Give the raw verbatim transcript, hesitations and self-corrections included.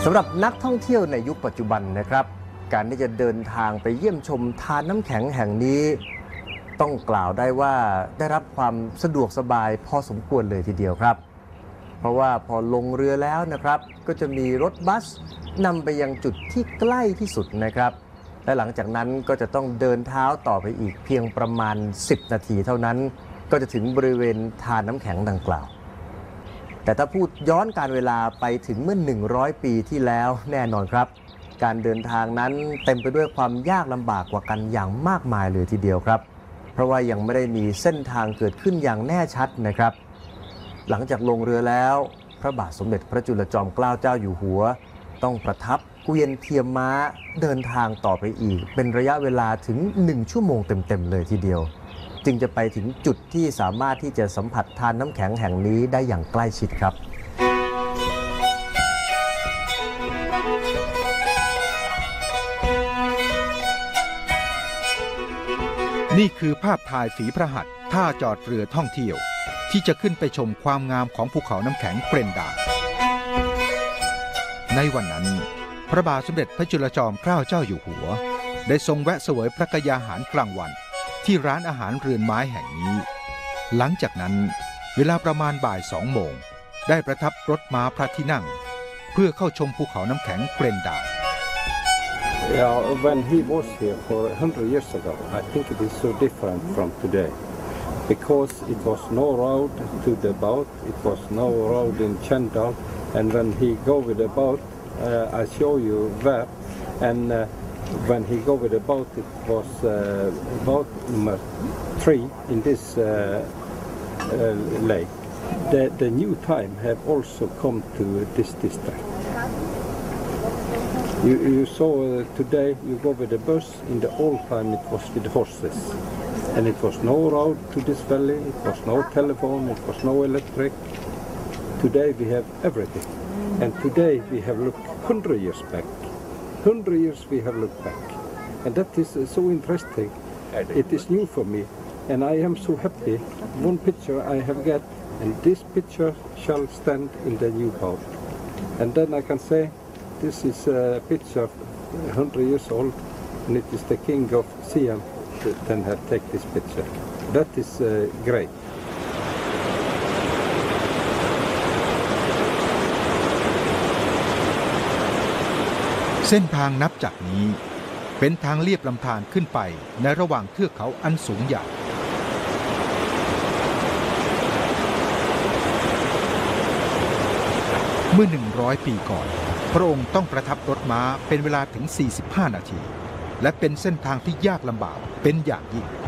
สำหรับนักท่องเที่ยวในยุคปัจจุบันนะครับการที่จะเดินทางไปเยี่ยมชมทานน้ำแข็งแห่งนี้ต้องกล่าวได้ว่าได้รับความสะดวกสบายพอสมควรเลยทีเดียวครับเพราะว่าพอลงเรือแล้วนะครับก็จะมีรถบัสนำไปยังจุดที่ใกล้ที่สุดนะครับและหลังจากนั้นก็จะต้องเดินเท้าต่อไปอีกเพียงประมาณสิบนาทีเท่านั้นก็จะถึงบริเวณทานน้ำแข็งดังกล่าวแต่ถ้าพูดย้อนการเวลาไปถึงเมื่อหนึ่งร้อยปีที่แล้วแน่นอนครับการเดินทางนั้นเต็มไปด้วยความยากลำบากกว่ากันอย่างมากมายเลยทีเดียวครับเพราะว่ายังไม่ได้มีเส้นทางเกิดขึ้นอย่างแน่ชัดนะครับหลังจากลงเรือแล้วพระบาทสมเด็จพระจุลจอมเกล้าเจ้าอยู่หัวต้องประทับเกวียนเทียมม้าเดินทางต่อไปอีกเป็นระยะเวลาถึงหนึ่งชั่วโมงเต็มๆเลยทีเดียวจึงจะไปถึงจุดที่สามารถที่จะสัมผัสทานน้ำแข็งแห่งนี้ได้อย่างใกล้ชิดครับนี่คือภาพถ่ายฝีพระหัตถ์ท่าจอดเรือท่องเที่ยวที่จะขึ้นไปชมความงามของภูเขาน้ำแข็งเกรนดาในวันนั้นพระบาทสมเด็จพระจุลจอมเกล้าเจ้าอยู่หัวได้ทรงแวะเสวยพระกยาหารกลางวันที่ร้านอาหารเรือนไม้แห่งนี้หลังจากนั้นเวลาประมาณบ่ายสองโมงได้ประทับรถม้าพระที่นั่งเพื่อเข้าชมภูเขาน้ำแข็งเกรนดา Yeah, when he was here for a hundred years ago, I think it is so different from today, because it was no road to the boat, it was no road in Chendal, and when he go with the boat, uh, I show you where, and uh, when he go with the boat, it was uh, boat number three in this uh, uh, lake. The, the new time have also come to this district. You, you saw uh, today, you go with the bus, in the old time it was with horses. And it was no road to this valley, it was no telephone, it was no electric. Today we have everything. And today we have looked one hundred years back. one hundred years we have looked back. And that is uh, so interesting. It is new for me. And I am so happy. One picture I have got, and this picture shall stand in the new boat. And then I can say, this is a picture one hundred years old, and it is the king of Siam that then have taken this picture. That is uh, great. เส้นทางนับจากนี้เป็นทางเลียบลำธารขึ้นไปในระหว่างเทือกเขาอันสูงใหญ่เมื่อหนึ่งร้อยปีก่อนพระองค์ต้องประทับรถม้าเป็นเวลาถึงสี่สิบห้านาทีและเป็นเส้นทางที่ยากลำบากเป็นอย่างยิ่ง